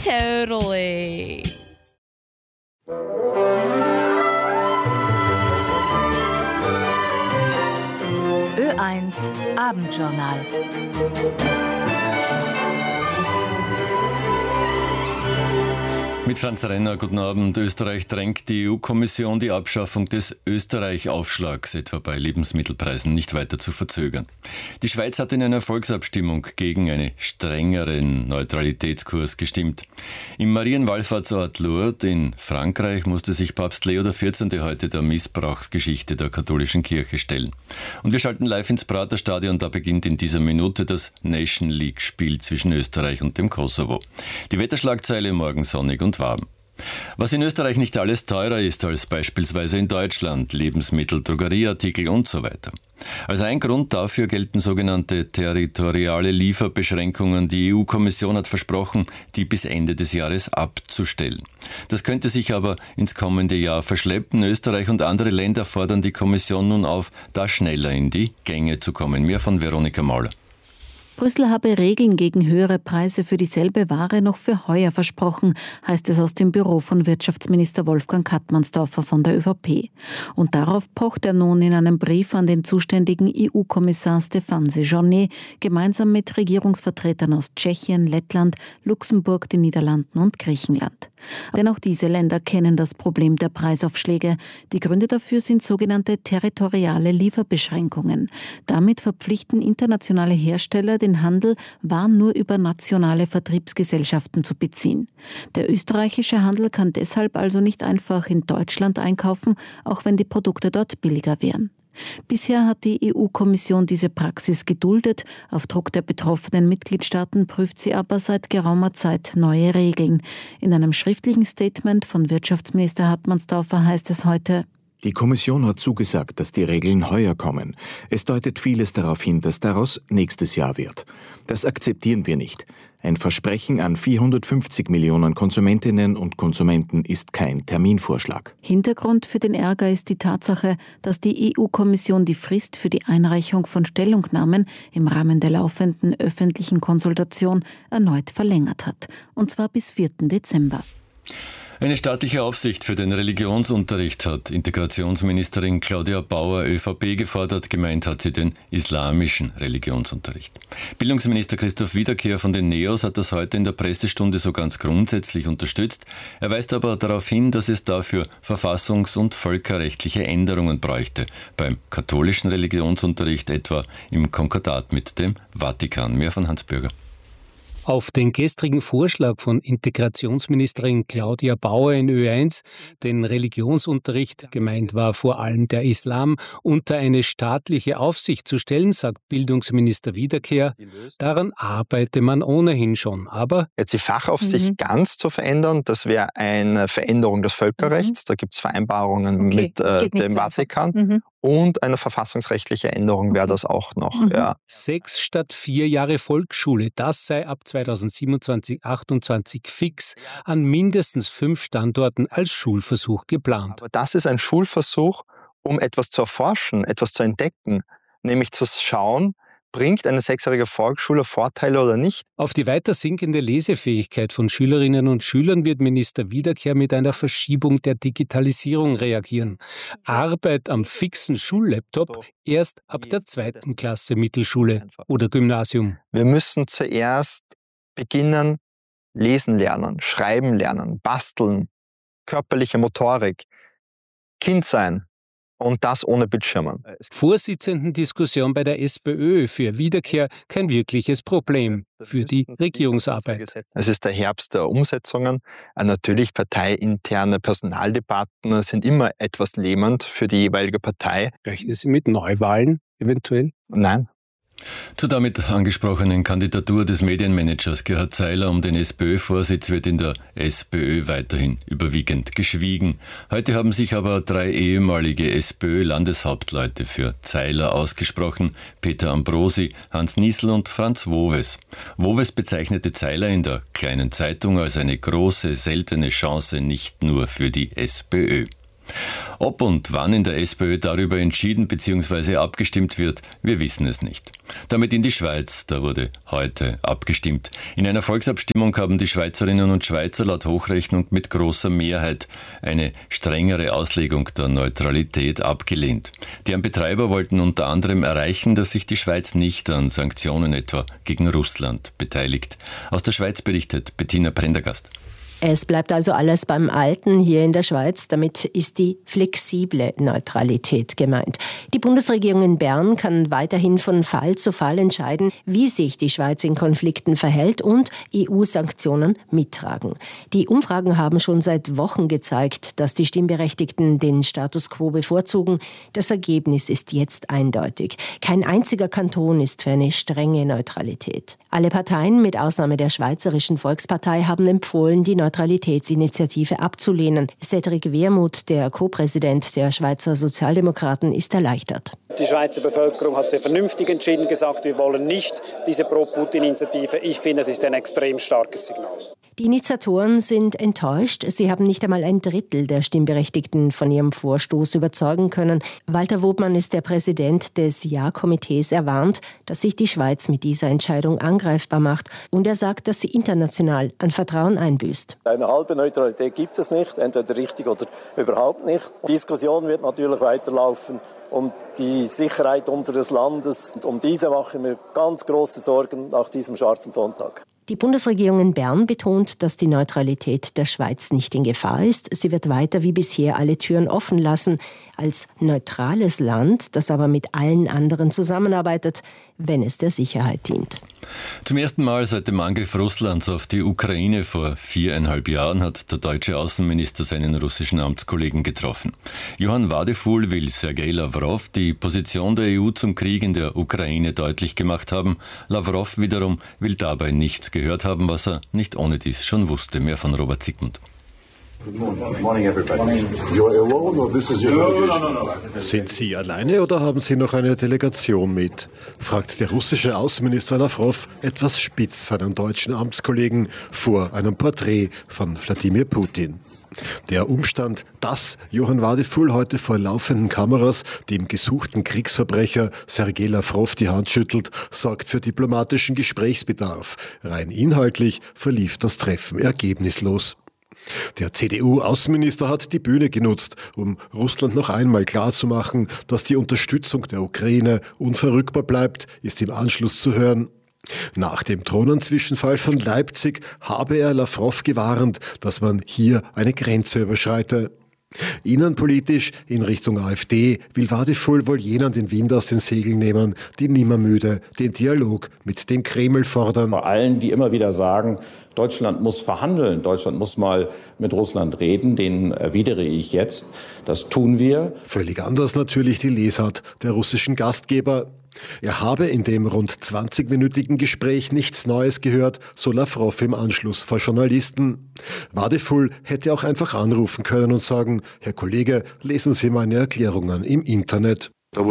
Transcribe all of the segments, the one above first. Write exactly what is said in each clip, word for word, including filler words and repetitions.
Totally. Ö eins Abendjournal. Mit Franz Renner, guten Abend. Österreich drängt die E U-Kommission, die Abschaffung des Österreich-Aufschlags, etwa bei Lebensmittelpreisen, nicht weiter zu verzögern. Die Schweiz hat in einer Volksabstimmung gegen einen strengeren Neutralitätskurs gestimmt. Im Marienwallfahrtsort Lourdes in Frankreich musste sich Papst Leo der vierzehnte heute der Missbrauchsgeschichte der katholischen Kirche stellen. Und wir schalten live ins Praterstadion, da beginnt in dieser Minute das Nation League-Spiel zwischen Österreich und dem Kosovo. Die Wetterschlagzeile morgen sonnig und warm. Was in Österreich nicht alles teurer ist als beispielsweise in Deutschland, Lebensmittel, Drogerieartikel und so weiter. Als ein Grund dafür gelten sogenannte territoriale Lieferbeschränkungen. Die E U-Kommission hat versprochen, die bis Ende des Jahres abzustellen. Das könnte sich aber ins kommende Jahr verschleppen. Österreich und andere Länder fordern die Kommission nun auf, da schneller in die Gänge zu kommen. Mehr von Veronika Mauler. Brüssel habe Regeln gegen höhere Preise für dieselbe Ware noch für heuer versprochen, heißt es aus dem Büro von Wirtschaftsminister Wolfgang Kattmannsdorfer von der ÖVP. Und darauf pocht er nun in einem Brief an den zuständigen E U-Kommissar Stéphane Séjourné gemeinsam mit Regierungsvertretern aus Tschechien, Lettland, Luxemburg, den Niederlanden und Griechenland. Denn auch diese Länder kennen das Problem der Preisaufschläge. Die Gründe dafür sind sogenannte territoriale Lieferbeschränkungen. Damit verpflichten internationale Hersteller den Handel, Waren nur über nationale Vertriebsgesellschaften zu beziehen. Der österreichische Handel kann deshalb also nicht einfach in Deutschland einkaufen, auch wenn die Produkte dort billiger wären. Bisher hat die E U-Kommission diese Praxis geduldet. Auf Druck der betroffenen Mitgliedstaaten prüft sie aber seit geraumer Zeit neue Regeln. In einem schriftlichen Statement von Wirtschaftsminister Hartmannsdorfer heißt es heute: Die Kommission hat zugesagt, dass die Regeln heuer kommen. Es deutet vieles darauf hin, dass daraus nächstes Jahr wird. Das akzeptieren wir nicht. Ein Versprechen an vierhundertfünfzig Millionen Konsumentinnen und Konsumenten ist kein Terminvorschlag. Hintergrund für den Ärger ist die Tatsache, dass die E U-Kommission die Frist für die Einreichung von Stellungnahmen im Rahmen der laufenden öffentlichen Konsultation erneut verlängert hat. Und zwar bis vierten Dezember. Eine staatliche Aufsicht für den Religionsunterricht hat Integrationsministerin Claudia Bauer, ÖVP, gefordert. Gemeint hat sie den islamischen Religionsunterricht. Bildungsminister Christoph Wiederkehr von den Neos hat das heute in der Pressestunde so ganz grundsätzlich unterstützt. Er weist aber darauf hin, dass es dafür verfassungs- und völkerrechtliche Änderungen bräuchte. Beim katholischen Religionsunterricht etwa im Konkordat mit dem Vatikan. Mehr von Hans Bürger. Auf den gestrigen Vorschlag von Integrationsministerin Claudia Bauer in Ö eins, den Religionsunterricht, gemeint war vor allem der Islam, unter eine staatliche Aufsicht zu stellen, sagt Bildungsminister Wiederkehr, daran arbeite man ohnehin schon. Aber jetzt die Fachaufsicht mhm. ganz zu verändern, das wäre eine Veränderung des Völkerrechts. Mhm. Da gibt es Vereinbarungen okay. mit äh, dem so Vatikan. Mhm. Und eine verfassungsrechtliche Änderung wäre das auch noch. Mhm. Ja. Sechs statt vier Jahre Volksschule, das sei ab zweitausendsiebenundzwanzig achtundzwanzig fix an mindestens fünf Standorten als Schulversuch geplant. Aber das ist ein Schulversuch, um etwas zu erforschen, etwas zu entdecken, nämlich zu schauen, bringt eine sechsjährige Volksschule Vorteile oder nicht? Auf die weiter sinkende Lesefähigkeit von Schülerinnen und Schülern wird Minister Wiederkehr mit einer Verschiebung der Digitalisierung reagieren. Arbeit am fixen Schullaptop erst ab der zweiten Klasse Mittelschule oder Gymnasium. Wir müssen zuerst beginnen, lesen lernen, schreiben lernen, basteln, körperliche Motorik, Kind sein. Und das ohne Bildschirmen. Vorsitzendendiskussion bei der SPÖ, für Wiederkehr kein wirkliches Problem für die Regierungsarbeit. Es ist der Herbst der Umsetzungen. Natürlich parteiinterne Personaldebatten sind immer etwas lähmend für die jeweilige Partei. Rechnen Sie mit Neuwahlen eventuell? Nein. Zur damit angesprochenen Kandidatur des Medienmanagers Gerhard Zeiler um den SPÖ-Vorsitz wird in der SPÖ weiterhin überwiegend geschwiegen. Heute haben sich aber drei ehemalige SPÖ-Landeshauptleute für Zeiler ausgesprochen: Peter Ambrosi, Hans Niesel und Franz Woves. Woves bezeichnete Zeiler in der Kleinen Zeitung als eine große, seltene Chance nicht nur für die SPÖ. Ob und wann in der SPÖ darüber entschieden bzw. abgestimmt wird, wir wissen es nicht. Damit in die Schweiz, da wurde heute abgestimmt. In einer Volksabstimmung haben die Schweizerinnen und Schweizer laut Hochrechnung mit großer Mehrheit eine strengere Auslegung der Neutralität abgelehnt. Deren Betreiber wollten unter anderem erreichen, dass sich die Schweiz nicht an Sanktionen etwa gegen Russland beteiligt. Aus der Schweiz berichtet Bettina Prendergast. Es bleibt also alles beim Alten hier in der Schweiz. Damit ist die flexible Neutralität gemeint. Die Bundesregierung in Bern kann weiterhin von Fall zu Fall entscheiden, wie sich die Schweiz in Konflikten verhält und E U-Sanktionen mittragen. Die Umfragen haben schon seit Wochen gezeigt, dass die Stimmberechtigten den Status quo bevorzugen. Das Ergebnis ist jetzt eindeutig. Kein einziger Kanton ist für eine strenge Neutralität. Alle Parteien, mit Ausnahme der Schweizerischen Volkspartei, haben empfohlen, die Neutralitätsinitiative abzulehnen. Cedric Wermuth, der Co-Präsident der Schweizer Sozialdemokraten, ist erleichtert. Die Schweizer Bevölkerung hat sehr vernünftig entschieden, gesagt, wir wollen nicht diese Pro-Putin-Initiative. Ich finde, es ist ein extrem starkes Signal. Die Initiatoren sind enttäuscht. Sie haben nicht einmal ein Drittel der Stimmberechtigten von ihrem Vorstoß überzeugen können. Walter Wobmann ist der Präsident des Ja-Komitees. Er warnt, dass sich die Schweiz mit dieser Entscheidung angreifbar macht. Und er sagt, dass sie international an Vertrauen einbüßt. Eine halbe Neutralität gibt es nicht, entweder richtig oder überhaupt nicht. Die Diskussion wird natürlich weiterlaufen um die Sicherheit unseres Landes. Und um diese machen wir ganz große Sorgen nach diesem schwarzen Sonntag. Die Bundesregierung in Bern betont, dass die Neutralität der Schweiz nicht in Gefahr ist. Sie wird weiter wie bisher alle Türen offen lassen. Als neutrales Land, das aber mit allen anderen zusammenarbeitet, wenn es der Sicherheit dient. Zum ersten Mal seit dem Angriff Russlands auf die Ukraine vor viereinhalb Jahren hat der deutsche Außenminister seinen russischen Amtskollegen getroffen. Johann Wadefuhl will Sergei Lavrov die Position der E U zum Krieg in der Ukraine deutlich gemacht haben. Lavrov wiederum will dabei nichts gehört haben, was er nicht ohne dies schon wusste. Mehr von Robert Sigmund. Sind Sie alleine oder haben Sie noch eine Delegation mit? Fragt der russische Außenminister Lavrov etwas spitz seinen deutschen Amtskollegen vor einem Porträt von Wladimir Putin. Der Umstand, dass Johann Wadefuhl heute vor laufenden Kameras dem gesuchten Kriegsverbrecher Sergei Lavrov die Hand schüttelt, sorgt für diplomatischen Gesprächsbedarf. Rein inhaltlich verlief das Treffen ergebnislos. Der C D U-Außenminister hat die Bühne genutzt, um Russland noch einmal klarzumachen, dass die Unterstützung der Ukraine unverrückbar bleibt, ist im Anschluss zu hören. Nach dem Drohnenzwischenfall von Leipzig habe er Lavrov gewarnt, dass man hier eine Grenze überschreite. Innenpolitisch in Richtung AfD will Wadefuhl wohl jenen den Wind aus den Segeln nehmen, die nimmermüde den Dialog mit dem Kreml fordern. Vor allen, die immer wieder sagen, Deutschland muss verhandeln, Deutschland muss mal mit Russland reden, den erwidere ich jetzt. Das tun wir. Völlig anders natürlich die Lesart der russischen Gastgeber. Er habe in dem rund zwanzigminütigen Gespräch nichts Neues gehört, so Lavrov im Anschluss vor Journalisten. Wadefuhl hätte auch einfach anrufen können und sagen, Herr Kollege, lesen Sie meine Erklärungen im Internet.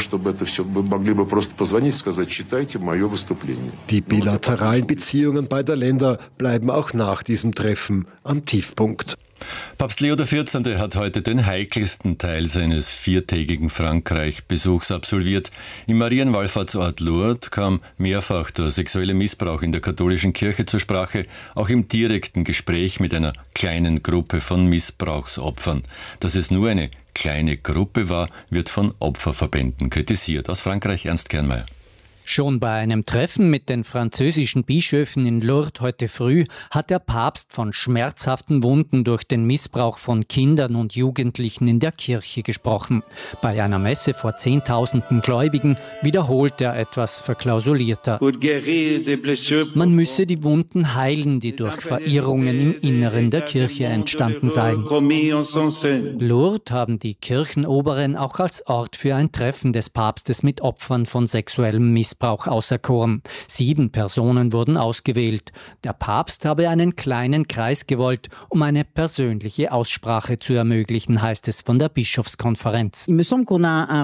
Die bilateralen Beziehungen beider Länder bleiben auch nach diesem Treffen am Tiefpunkt. Papst Leo der vierzehnte hat heute den heikelsten Teil seines viertägigen Frankreich-Besuchs absolviert. Im Marienwallfahrtsort Lourdes kam mehrfach der sexuelle Missbrauch in der katholischen Kirche zur Sprache, auch im direkten Gespräch mit einer kleinen Gruppe von Missbrauchsopfern. Dass es nur eine kleine Gruppe war, wird von Opferverbänden kritisiert. Aus Frankreich Ernst Kernmeier. Schon bei einem Treffen mit den französischen Bischöfen in Lourdes heute früh hat der Papst von schmerzhaften Wunden durch den Missbrauch von Kindern und Jugendlichen in der Kirche gesprochen. Bei einer Messe vor Zehntausenden Gläubigen wiederholt er etwas verklausulierter. Man müsse die Wunden heilen, die durch Verirrungen im Inneren der Kirche entstanden seien. Lourdes haben die Kirchenoberen auch als Ort für ein Treffen des Papstes mit Opfern von sexuellem Missbrauch Missbrauch auserkoren. Sieben Personen wurden ausgewählt. Der Papst habe einen kleinen Kreis gewollt, um eine persönliche Aussprache zu ermöglichen, heißt es von der Bischofskonferenz. Von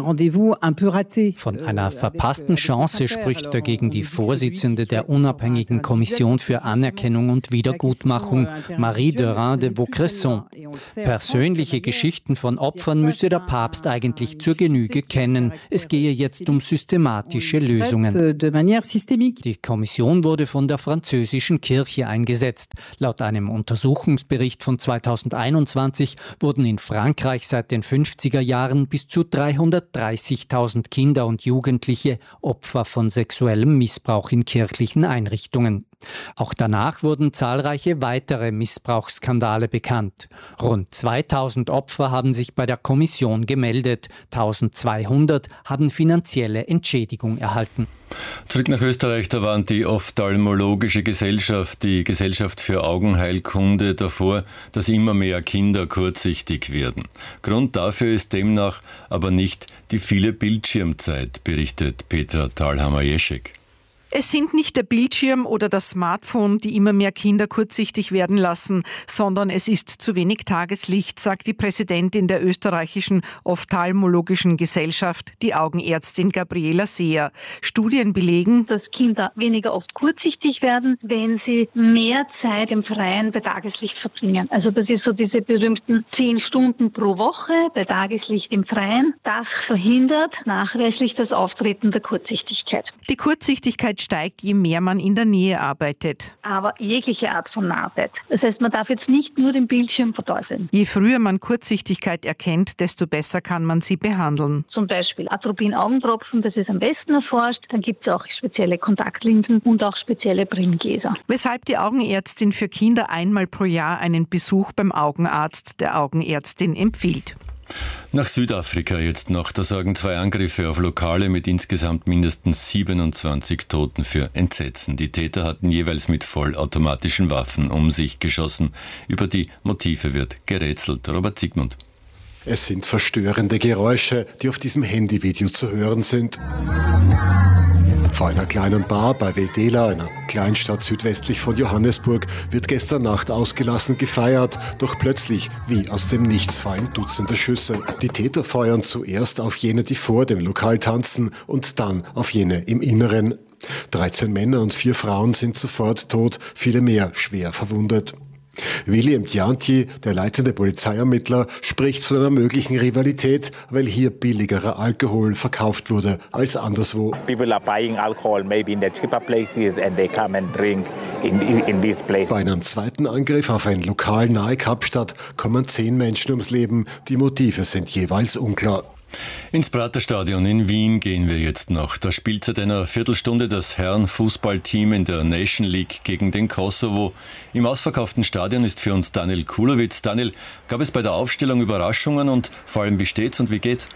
einer verpassten Chance spricht dagegen die Vorsitzende der unabhängigen Kommission für Anerkennung und Wiedergutmachung, Marie Derain de Vaucresson. Persönliche Geschichten von Opfern müsse der Papst eigentlich zur Genüge kennen. Es gehe jetzt um systematische Lösungen. Die Kommission wurde von der französischen Kirche eingesetzt. Laut einem Untersuchungsbericht von zweitausendeinundzwanzig wurden in Frankreich seit den fünfziger Jahren bis zu dreihundertdreißigtausend Kinder und Jugendliche Opfer von sexuellem Missbrauch in kirchlichen Einrichtungen. Auch danach wurden zahlreiche weitere Missbrauchsskandale bekannt. Rund zweitausend Opfer haben sich bei der Kommission gemeldet. eintausendzweihundert haben finanzielle Entschädigung erhalten. Zurück nach Österreich, da warnt die Ophthalmologische Gesellschaft, die Gesellschaft für Augenheilkunde, davor, dass immer mehr Kinder kurzsichtig werden. Grund dafür ist demnach aber nicht die viele Bildschirmzeit, berichtet Petra Thalhammer-Jeschek. Es sind nicht der Bildschirm oder das Smartphone, die immer mehr Kinder kurzsichtig werden lassen, sondern es ist zu wenig Tageslicht, sagt die Präsidentin der österreichischen Ophthalmologischen Gesellschaft, die Augenärztin Gabriela Seher. Studien belegen, dass Kinder weniger oft kurzsichtig werden, wenn sie mehr Zeit im Freien bei Tageslicht verbringen. Also das ist so diese berühmten zehn Stunden pro Woche bei Tageslicht im Freien. Das verhindert nachweislich das Auftreten der Kurzsichtigkeit. Die Kurzsichtigkeit steigt, je mehr man in der Nähe arbeitet. Aber jegliche Art von Arbeit. Das heißt, man darf jetzt nicht nur den Bildschirm verteufeln. Je früher man Kurzsichtigkeit erkennt, desto besser kann man sie behandeln. Zum Beispiel Atropin-Augentropfen, das ist am besten erforscht. Dann gibt es auch spezielle Kontaktlinsen und auch spezielle Brillengläser. Weshalb die Augenärztin für Kinder einmal pro Jahr einen Besuch beim Augenarzt der Augenärztin empfiehlt. Nach Südafrika jetzt noch, da sorgen zwei Angriffe auf Lokale mit insgesamt mindestens siebenundzwanzig Toten für Entsetzen. Die Täter hatten jeweils mit vollautomatischen Waffen um sich geschossen. Über die Motive wird gerätselt. Robert Zygmunt. Es sind verstörende Geräusche, die auf diesem Handyvideo zu hören sind. Vor einer kleinen Bar bei Wedela, einer Kleinstadt südwestlich von Johannesburg, wird gestern Nacht ausgelassen gefeiert. Doch plötzlich, wie aus dem Nichts, fallen Dutzende Schüsse. Die Täter feuern zuerst auf jene, die vor dem Lokal tanzen, und dann auf jene im Inneren. dreizehn Männer und vier Frauen sind sofort tot, viele mehr schwer verwundet. William Djantji, der leitende Polizeiermittler, spricht von einer möglichen Rivalität, weil hier billigerer Alkohol verkauft wurde als anderswo. People are buying alcohol maybe in the cheaper places and they come and drink in, in this place. Bei einem zweiten Angriff auf ein Lokal nahe Kapstadt kommen zehn Menschen ums Leben. Die Motive sind jeweils unklar. Ins Praterstadion in Wien gehen wir jetzt noch. Da spielt seit einer Viertelstunde das Herrenfußballteam in der Nation League gegen den Kosovo. Im ausverkauften Stadion ist für uns Daniel Kulowitz. Daniel, gab es bei der Aufstellung Überraschungen und vor allem, wie steht's und wie geht's?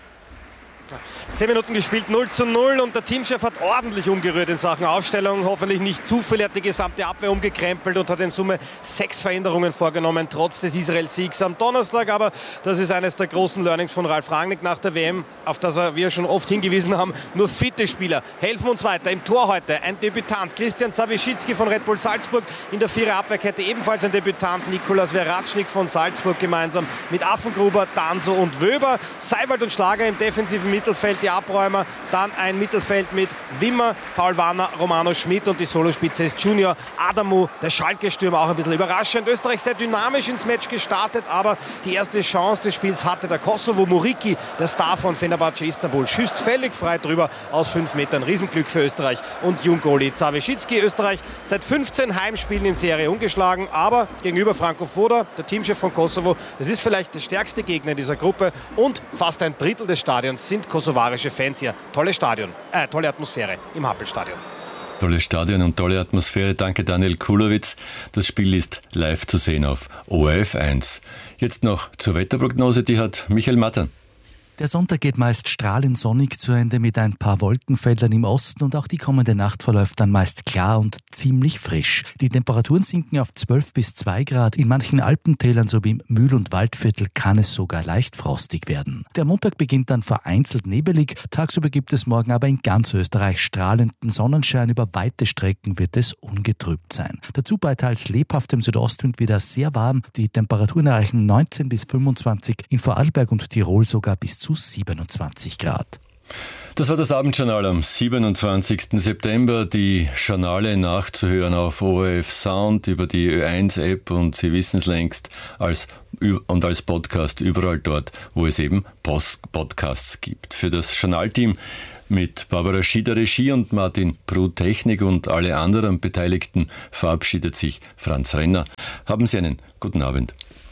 Zehn Minuten gespielt, null zu null, und der Teamchef hat ordentlich umgerührt in Sachen Aufstellung. Hoffentlich nicht zu viel, er hat die gesamte Abwehr umgekrempelt und hat in Summe sechs Veränderungen vorgenommen, trotz des Israel-Siegs am Donnerstag. Aber das ist eines der großen Learnings von Ralf Rangnick nach der W M, auf das wir schon oft hingewiesen haben. Nur fitte Spieler helfen uns weiter. Im Tor heute ein Debütant, Christian Zawischitzki von Red Bull Salzburg. In der Vierer-Abwehrkette ebenfalls ein Debütant, Nikolas Veratschnik von Salzburg, gemeinsam mit Affengruber, Danso und Wöber. Seiwald und Schlager im defensiven Mittelfeld, die Abräumer. Dann ein Mittelfeld mit Wimmer, Paul Warner, Romano Schmidt, und die Solospitze ist Junior Adamu, der Schalke-Stürmer, auch ein bisschen überraschend. Österreich sehr dynamisch ins Match gestartet, aber die erste Chance des Spiels hatte der Kosovo. Muriki, der Star von Fenerbahce Istanbul, schießt völlig frei drüber aus fünf Metern. Riesenglück für Österreich und Jungoli Zawischitzki. Österreich seit fünfzehn Heimspielen in Serie ungeschlagen, aber gegenüber Franco Foda, der Teamchef von Kosovo, das ist vielleicht der stärkste Gegner in dieser Gruppe, und fast ein Drittel des Stadions sind kosovarische Fans hier. Tolle Stadion, äh, tolle Atmosphäre im Happelstadion. Tolles Stadion und tolle Atmosphäre. Danke, Daniel Kulowitz. Das Spiel ist live zu sehen auf O R F eins. Jetzt noch zur Wetterprognose, die hat Michael Mattern. Der Sonntag geht meist strahlend sonnig zu Ende mit ein paar Wolkenfeldern im Osten und auch die kommende Nacht verläuft dann meist klar und ziemlich frisch. Die Temperaturen sinken auf zwölf bis zwei Grad. In manchen Alpentälern sowie im Mühl- und Waldviertel kann es sogar leicht frostig werden. Der Montag beginnt dann vereinzelt nebelig. Tagsüber gibt es morgen aber in ganz Österreich strahlenden Sonnenschein. Über weite Strecken wird es ungetrübt sein. Dazu bei teils lebhaftem Südostwind wieder sehr warm. Die Temperaturen erreichen neunzehn bis fünfundzwanzig, in Vorarlberg und Tirol sogar bis zu siebenundzwanzig Grad. Das war das Abendjournal am siebenundzwanzigsten September. Die Journale nachzuhören auf O R F Sound über die Ö eins App und Sie wissen es längst, als und als Podcast überall dort, wo es eben Post- Podcasts gibt. Für das Journalteam mit Barbara Schieder Regie und Martin Brut Technik und alle anderen Beteiligten verabschiedet sich Franz Renner. Haben Sie einen guten Abend.